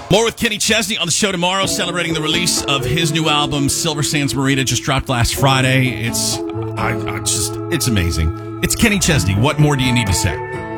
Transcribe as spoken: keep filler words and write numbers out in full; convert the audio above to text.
More with Kenny Chesney on the show tomorrow, celebrating the release of his new album, Silver Sands Marita, just dropped last Friday. It's, I, I just, it's amazing. It's Kenny Chesney. What more do you need to say?